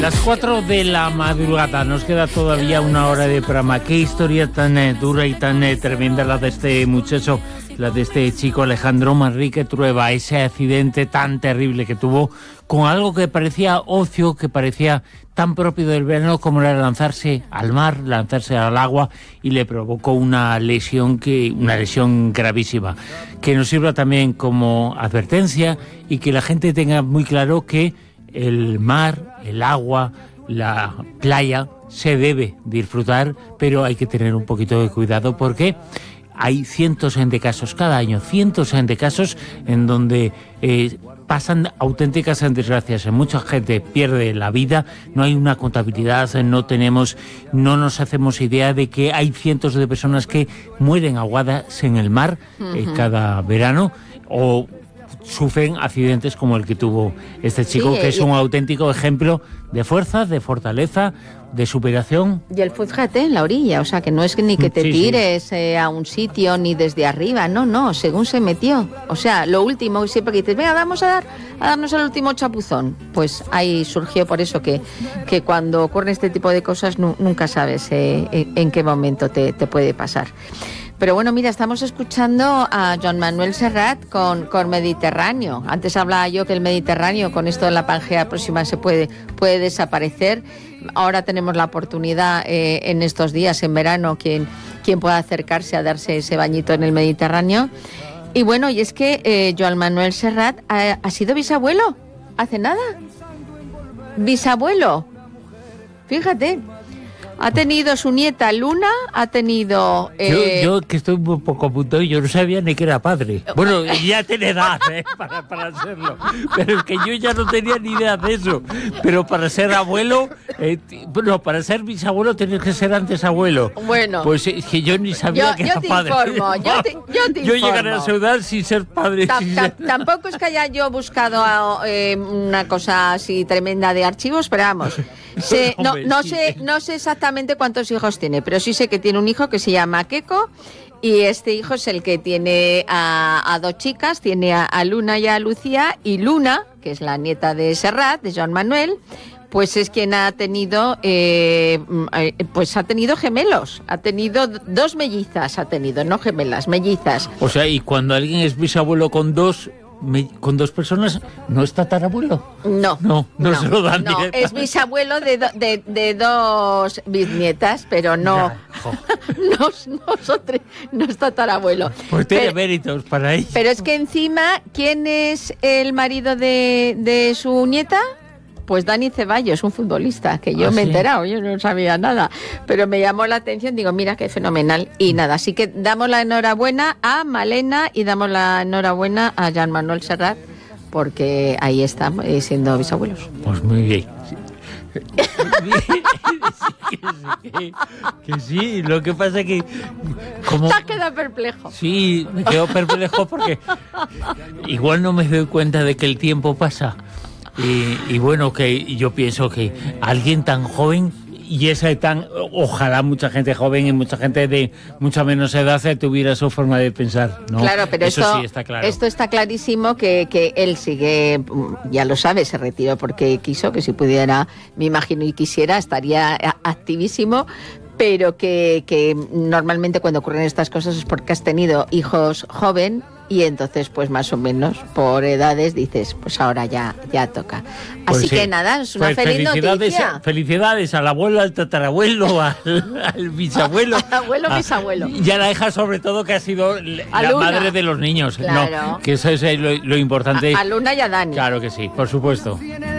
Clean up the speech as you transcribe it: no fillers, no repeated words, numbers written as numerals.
Las 4 de la madrugada, nos queda todavía una hora de programa. Qué historia tan dura y tan tremenda la de este muchacho, la de este chico Alejandro Manrique Trueba, ese accidente tan terrible que tuvo con algo que parecía ocio, que parecía tan propio del verano como era lanzarse al mar, lanzarse al agua, y le provocó una lesión gravísima, que nos sirva también como advertencia y que la gente tenga muy claro que el mar, el agua, la playa se debe disfrutar, pero hay que tener un poquito de cuidado porque hay cientos de casos cada año, cientos de casos en donde pasan auténticas desgracias. Mucha gente pierde la vida, no hay una contabilidad, no nos hacemos idea de que hay cientos de personas que mueren ahogadas en el mar cada verano, o sufren accidentes como el que tuvo este chico, que es un auténtico ejemplo de fuerza, de fortaleza, de superación. Y el fíjate en la orilla, o sea, que no es ni que te tires a un sitio ni desde arriba, no, según se metió. O sea, lo último, siempre que dices, venga, vamos a darnos el último chapuzón, pues ahí surgió. Por eso que cuando ocurren este tipo de cosas nunca sabes en qué momento te puede pasar. Pero bueno, mira, estamos escuchando a Joan Manuel Serrat con Mediterráneo. Antes hablaba yo que el Mediterráneo, con esto de la Pangea próxima, se puede desaparecer. Ahora tenemos la oportunidad en estos días, en verano, quien pueda acercarse a darse ese bañito en el Mediterráneo. Y bueno, y es que Joan Manuel Serrat ha sido bisabuelo hace nada. Bisabuelo. Fíjate. Ha tenido su nieta Luna, ha tenido... Yo que estoy un poco apuntado, yo no sabía ni que era padre. Bueno, ya tiene edad para serlo, pero es que yo ya no tenía ni idea de eso. Pero para ser abuelo, para ser bisabuelo tienes que ser antes abuelo. Bueno. Pues es que yo ni sabía que era padre. Yo te informo. Yo llegaré a su edad sin ser padre. Tampoco es que haya yo buscado una cosa así tremenda de archivos, pero vamos... No sé exactamente cuántos hijos tiene, pero sí sé que tiene un hijo que se llama Keko, y este hijo es el que tiene a dos chicas, tiene a Luna y a Lucía, y Luna, que es la nieta de Serrat, de Joan Manuel, pues es quien ha tenido gemelos, ha tenido dos mellizas, no gemelas, mellizas. O sea, y cuando alguien es bisabuelo con dos personas, ¿no es tatarabuelo? No se lo dan directamente. Es bisabuelo de dos bisnietas, pero no es tatarabuelo. Pues tiene méritos para ello. Pero es que encima, ¿quién es el marido de su nieta? Pues Dani Ceballos, un futbolista, que yo me he enterado, yo no sabía nada, pero me llamó la atención, digo, mira qué fenomenal, y nada, así que damos la enhorabuena a Malena y damos la enhorabuena a Joan Manuel Serrat, porque ahí están siendo bisabuelos. Pues muy bien. Que sí, lo que pasa es que... Te has quedado perplejo. Sí, me quedo perplejo porque igual no me doy cuenta de que el tiempo pasa. Y bueno, que yo pienso que alguien tan joven, y ojalá mucha gente joven y mucha gente de mucha menos edad tuviera su forma de pensar, ¿no? Claro, pero eso sí está claro. Esto está clarísimo, que él sigue, ya lo sabe, se retiró porque quiso, que si pudiera, me imagino, y quisiera, estaría activísimo, pero que normalmente cuando ocurren estas cosas es porque has tenido hijos joven, y entonces pues más o menos por edades dices, pues ahora ya toca. Así que nada, es una feliz noticia. Felicidades al abuelo, al tatarabuelo, al bisabuelo. Abuelo, bisabuelo. Y a la hija, sobre todo, que ha sido la madre de los niños. Claro. No, que eso es lo importante. A Luna y a Dani. Claro que sí, por supuesto.